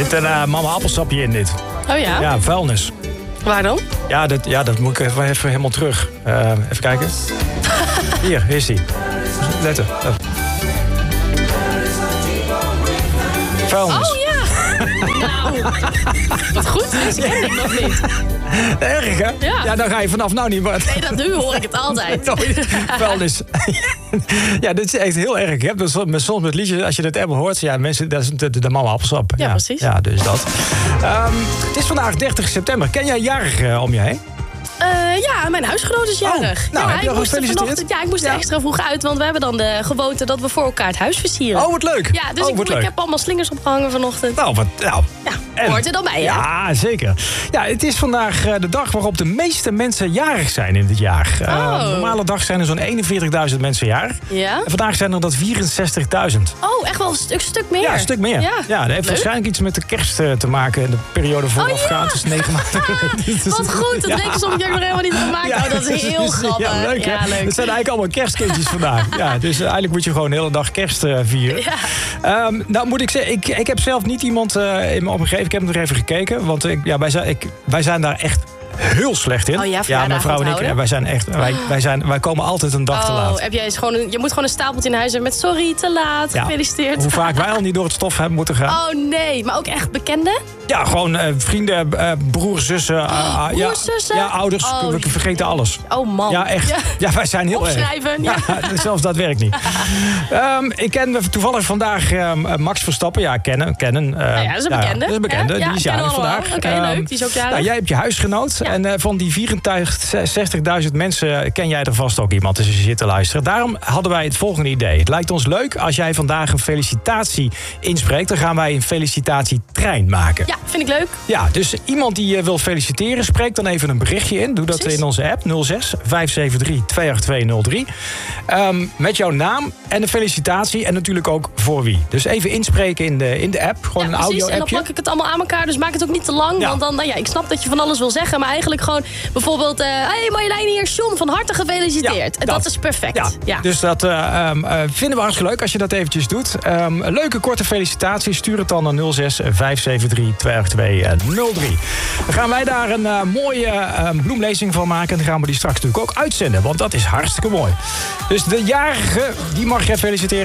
zit een mama appelsapje in dit. Oh ja? Ja, vuilnis. Waar dan? Ja, dat moet ik even helemaal terug. Even kijken. Hier is die. Letten. Vuilnis. Oh ja! Nou, wat goed. Ik ken het nog niet. Erg, hè? Ja, dan ga je vanaf nou niet meer. Nee, dat nu hoor ik het altijd. Vuilnis. Ja, dit is echt heel erg. Hè? Dus soms met liedjes, als je het helemaal hoort... Ja, mensen, dat is de mama appelsap. Ja, precies. Ja, dus dat. Het is vandaag 30 september. Ken jij jarig om je heen? Ja, mijn huisgenoot is jarig. Nou, heb je al gefeliciteerd? Ik moest er extra vroeg uit, want we hebben dan de gewoonte dat we voor elkaar het huis versieren. Oh, wat leuk. Ja, dus ik heb allemaal slingers opgehangen vanochtend. Nou, Hoort er dan bij, hè? Ja, zeker. Ja, het is vandaag de dag waarop de meeste mensen jarig zijn in dit jaar. Normale dag zijn er zo'n 41.000 mensen jarig. Ja? En vandaag zijn er dat 64.000. Oh, echt wel een stuk meer? Ja, een stuk meer. Ja, dat heeft waarschijnlijk iets met de kerst te maken. De periode voorafgaand is 9 maanden. Wat goed, dat weet je soms nog helemaal niet gemaakt. Ja, dat is heel grappig. Ja, leuk, hè? Ja, leuk. Het zijn eigenlijk allemaal kerstkindjes vandaag. Ja, dus eigenlijk moet je gewoon de hele dag kerst vieren. Ja. Nou moet ik zeggen, ik heb zelf niet iemand in me opgegeven. Ik heb er even gekeken, want wij zijn daar echt heel slecht in. Oh ja, mijn vrouw en ik, wij zijn echt, wij komen altijd een dag te laat. Heb jij je moet gewoon een stapeltje in huis hebben met sorry, te laat, gefeliciteerd. Hoe vaak wij al niet door het stof hebben moeten gaan. Oh nee, maar ook echt bekenden? Ja, gewoon vrienden, broers, zussen. Broers, zussen? Ja, ouders, we vergeten alles. Oh man. Ja, echt. Ja, wij zijn heel opschrijven, erg. Ja, zelfs dat werkt niet. Ik ken toevallig vandaag Max Verstappen. Ja, kennen. Ja, dat is een bekende. Dat is een bekende, die is jarig vandaag. Oké, leuk, die is ook jarig. Nou, jij hebt je huisgenoot. Ja. En van die 64.000 mensen ken jij er vast ook iemand als je zit te luisteren. Daarom hadden wij het volgende idee. Het lijkt ons leuk als jij vandaag een felicitatie inspreekt. Dan gaan wij een felicitatietrein maken. Ja, vind ik leuk. Ja, dus iemand die je wil feliciteren, spreek dan even een berichtje in. Doe dat in onze app 06 573 28203. Met jouw naam en een felicitatie en natuurlijk ook voor wie. Dus even inspreken in de app. Gewoon een audio-appje. En dan plak ik het allemaal aan elkaar, dus maak het ook niet te lang. Ja. Want dan, ik snap dat je van alles wil zeggen, maar eigenlijk gewoon bijvoorbeeld... hey Marjolein hier, John, van harte gefeliciteerd. En dat is perfect. Ja. Dus dat vinden we hartstikke leuk als je dat eventjes doet. Een leuke korte felicitatie. Stuur het dan naar 06 573 28203. Dan gaan wij daar een mooie bloemlezing van maken. En dan gaan we die straks natuurlijk ook uitzenden. Want dat is hartstikke mooi. Dus de jarige, die mag je feliciteren.